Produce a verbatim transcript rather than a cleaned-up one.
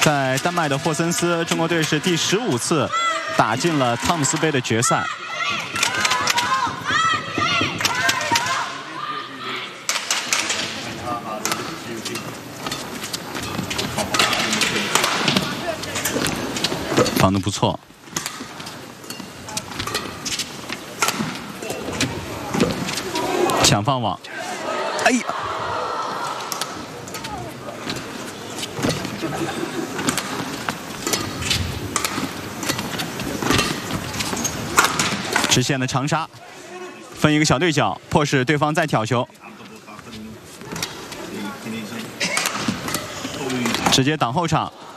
在丹麦的霍森斯，中国队是第十五次打进了汤姆斯杯的决赛。防得不错。 抢放网，哎呀！直线的长杀，分一个小对角，迫使对方再挑球，直接挡后场。